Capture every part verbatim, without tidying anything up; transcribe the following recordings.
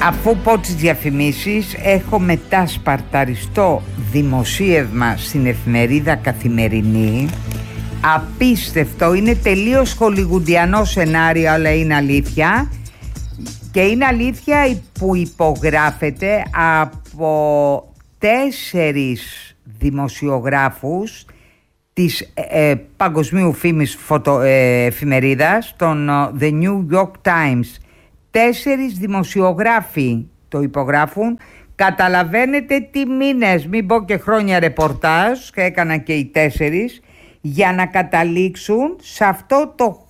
Αφού πω τις διαφημίσεις, έχω μετασπαρταριστό δημοσίευμα στην εφημερίδα Καθημερινή. Απίστευτο, είναι τελείως χολιγουντιανό σενάριο, αλλά είναι αλήθεια. Και είναι αλήθεια που υπογράφεται από τέσσερις δημοσιογράφους της ε, παγκοσμίου φήμης φωτο, ε, εφημερίδας, των The New York Times. Τέσσερις δημοσιογράφοι το υπογράφουν. Καταλαβαίνετε τι μήνες, μην πω και χρόνια ρεπορτάζ, και έκαναν και οι τέσσερις, για να καταλήξουν σε αυτό το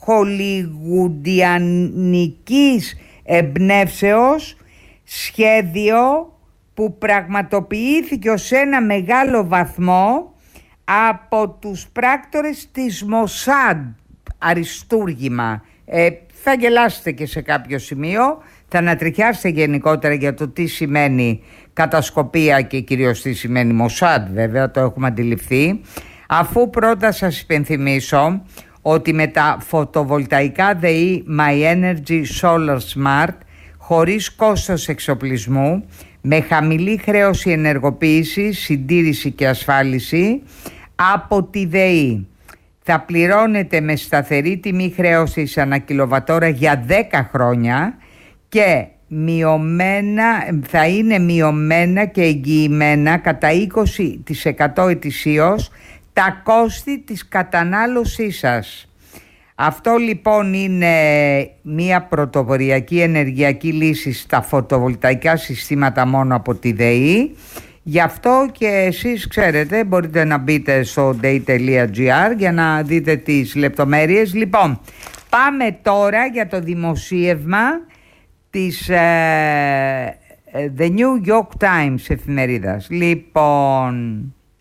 χολιγουντιανικής εμπνεύσεως σχέδιο που πραγματοποιήθηκε ως ένα μεγάλο βαθμό από τους πράκτορες της Μοσάντ, αριστούργημα. Ε, θα γελάσετε και σε κάποιο σημείο, θα ανατριχιάσετε γενικότερα για το τι σημαίνει κατασκοπία και κυρίως τι σημαίνει Μοσάντ, βέβαια το έχουμε αντιληφθεί. Αφού πρώτα σας υπενθυμίσω ότι με τα φωτοβολταϊκά ΔΕΗ My Energy Solar Smart, χωρίς κόστος εξοπλισμού, με χαμηλή χρέωση ενεργοποίηση, συντήρηση και ασφάλιση από τη ΔΕΗ, θα πληρώνετε με σταθερή τιμή χρέωσης ανά κιλοβατόρα για δέκα χρόνια και μειωμένα, θα είναι μειωμένα και εγγυημένα κατά είκοσι τοις εκατό ετησίως τα κόστη της κατανάλωσής σας. Αυτό λοιπόν είναι μια πρωτοποριακή ενεργειακή λύση στα φωτοβολταϊκά συστήματα μόνο από τη ΔΕΗ. Γι' αυτό και εσείς ξέρετε, μπορείτε να μπείτε στο ντέι τελεία τζι άρ για να δείτε τις λεπτομέρειες. Λοιπόν, πάμε τώρα για το δημοσίευμα της ε, The New York Times εφημερίδας. Λοιπόν,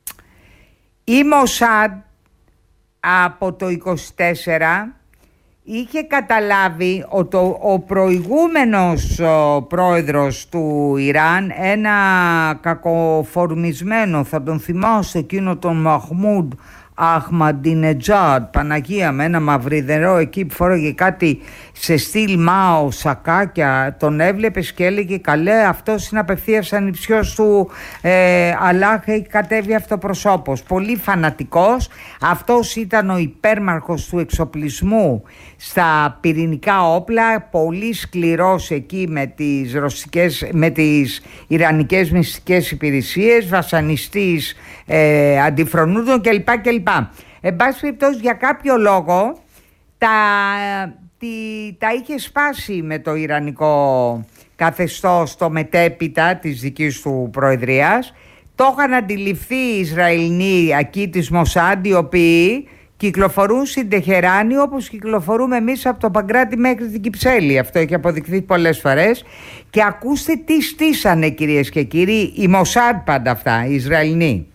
η Mossad από το είκοσι τέσσερα είχε καταλάβει ότι ο, ο προηγούμενος ο πρόεδρος του Ιράν, ένα κακοφορμισμένο, θα τον θυμάστε, εκείνο τον Μαχμούντ Αχμαντινετζάντ, Παναγία με ένα μαυριδερό εκεί που φόρεγε κάτι σε στυλ Μάο, σακάκια, τον έβλεπες και έλεγε καλέ, αυτός είναι απευθείας ανιψιός του ε, Αλλάχ, έχει κατέβει αυτοπροσώπος, πολύ φανατικός. Αυτός ήταν ο υπέρμαρχος του εξοπλισμού στα πυρηνικά όπλα, πολύ σκληρός εκεί με τις, ρωσικές, με τις ιρανικές μυστικές υπηρεσίες, βασανιστής ε, αντιφρονούντων κλπ. κλπ. Εν πάση περιπτώσει, για κάποιο λόγο τα, τη, τα είχε σπάσει με το ιρανικό καθεστώς το μετέπειτα της δικής του προεδρίας. Το είχαν αντιληφθεί οι Ισραηλινοί εκεί της Μοσάντ, οι οποίοι κυκλοφορούν στην Τεχεράνη όπως κυκλοφορούμε εμείς από το Παγκράτη μέχρι την Κυψέλη. Αυτό έχει αποδειχθεί πολλές φορές. Και ακούστε τι στήσανε, κυρίες και κύριοι, οι Μοσάντ πάντα αυτά, οι Ισραηλινοί.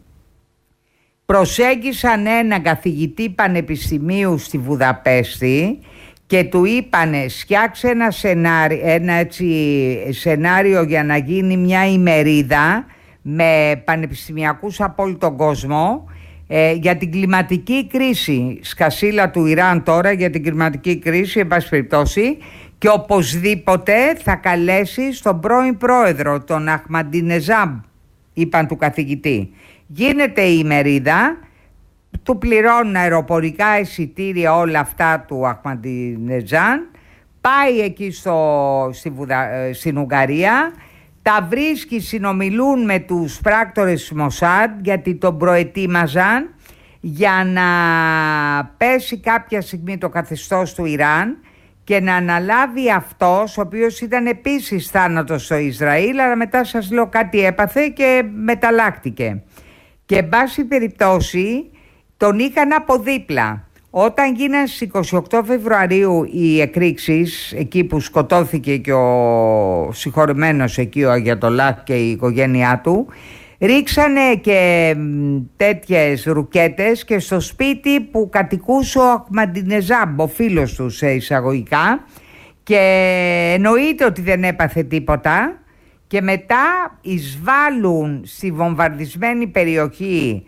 Προσέγγισαν έναν καθηγητή πανεπιστημίου στη Βουδαπέστη και του είπανε φτιάξε ένα σενάριο, ένα έτσι, σενάριο για να γίνει μια ημερίδα με πανεπιστημιακούς από όλο τον κόσμο ε, για την κλιματική κρίση. Σκασίλα του Ιράν τώρα για την κλιματική κρίση, εν πάση περιπτώσει, και οπωσδήποτε θα καλέσει στον πρώην πρόεδρο, τον Αχμαντινεζάμπ, είπαν του καθηγητή. Γίνεται η ημερίδα, του πληρώνουν αεροπορικά εισιτήρια, όλα αυτά του Αχμαντινεζάν, πάει εκεί στο, στη Βουδα, στην Ουγγαρία, τα βρίσκει, συνομιλούν με τους πράκτορες Μοσάντ γιατί τον προετοίμαζαν για να πέσει κάποια στιγμή το καθεστώς του Ιράν και να αναλάβει αυτός, ο οποίος ήταν επίσης θάνατος στο Ισραήλ, αλλά μετά σας λέω κάτι έπαθε και μεταλλάχτηκε. Και εν πάση περιπτώσει τον είχαν από δίπλα. Όταν γίνανε στις είκοσι οκτώ Φεβρουαρίου οι εκρήξεις, εκεί που σκοτώθηκε και ο συγχωρημένος εκεί ο Αγιατολάχ και η οικογένειά του, ρίξανε και τέτοιες ρουκέτες και στο σπίτι που κατοικούσε ο Αχμαντινεζάμπ, ο φίλος του σε εισαγωγικά, και εννοείται ότι δεν έπαθε τίποτα. Και μετά εισβάλλουν στη βομβαρδισμένη περιοχή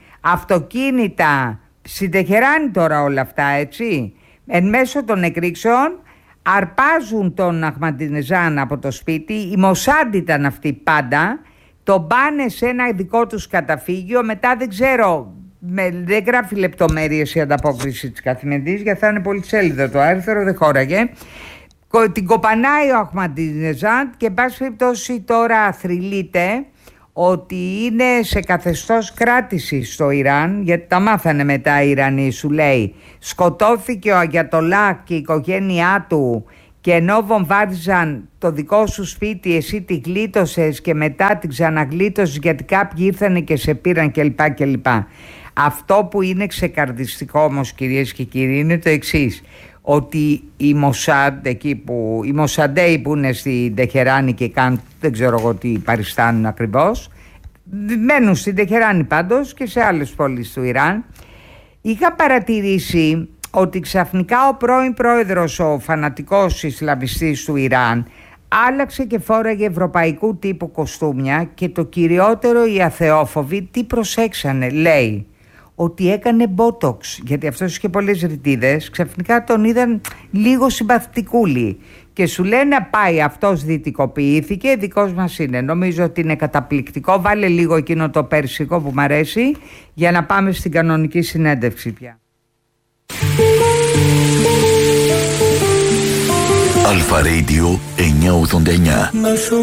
αυτοκίνητα, στην Τεχεράνη τώρα όλα αυτά, έτσι, εν μέσω των εκρήξεων, αρπάζουν τον Αχμαντινεζάν από το σπίτι. Η Μοσάντ ήταν αυτή πάντα. Τον πάνε σε ένα δικό τους καταφύγιο. Μετά δεν ξέρω, με, δεν γράφει λεπτομέρειες η ανταπόκριση της Καθημερινής, γιατί θα είναι πολυσέλιδο το άρθρο, δεν χώραγε. Την κοπανάει ο Αχμαντινεζάν και εν πάση περιπτώσει τώρα θρυλείται ότι είναι σε καθεστώς κράτηση στο Ιράν, γιατί τα μάθανε μετά οι Ιρανοί, σου λέει. Σκοτώθηκε ο Αγιατολάχ και η οικογένειά του, και ενώ βομβάριζαν το δικό σου σπίτι, εσύ τη γλίτωσες και μετά την ξαναγλίτωσες γιατί κάποιοι ήρθανε και σε πήραν κλπ. κλπ. Αυτό που είναι ξεκαρδιστικό όμως, κυρίες και κύριοι, είναι το εξής. Ότι οι Μοσάντ, εκεί που, οι Μοσαντέοι που είναι στην Τεχεράνη και κάνουν, δεν ξέρω εγώ τι παριστάνουν ακριβώς, μένουν στην Τεχεράνη πάντως και σε άλλες πόλεις του Ιράν. Είχα παρατηρήσει ότι ξαφνικά ο πρώην πρόεδρος, ο φανατικός Ισλαμιστής του Ιράν, άλλαξε και φόραγε ευρωπαϊκού τύπου κοστούμια, και το κυριότερο, οι αθεόφοβοι τι προσέξανε, λέει ότι έκανε μπότοξ, γιατί αυτός είχε πολλές ρητίδες. Ξαφνικά τον είδαν λίγο συμπαθητικούλη και σου λένε πάει, αυτός δυτικοποιήθηκε, δικός μας είναι. Νομίζω ότι είναι καταπληκτικό. Βάλε λίγο εκείνο το περσικό που μ' αρέσει, για να πάμε στην κανονική συνέντευξη πια. Αλφα Radio εννιακόσια ογδόντα εννιά.